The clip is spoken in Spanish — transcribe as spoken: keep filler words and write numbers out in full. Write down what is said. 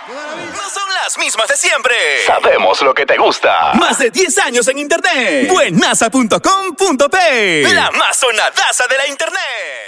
No son las mismas de siempre. Sabemos lo que te gusta. Más de diez años en internet. Buenasa punto com punto pe. La más sonadaza de la internet.